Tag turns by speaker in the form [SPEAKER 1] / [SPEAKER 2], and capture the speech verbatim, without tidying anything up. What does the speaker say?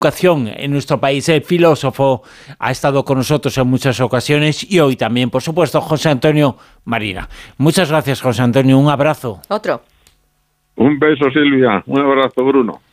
[SPEAKER 1] educación en nuestro país. El filósofo ha estado con nosotros en muchas ocasiones y hoy también, por supuesto, José Antonio Marina. Muchas gracias, José Antonio. Un abrazo.
[SPEAKER 2] Otro.
[SPEAKER 3] Un beso, Silvia. Un abrazo, Bruno.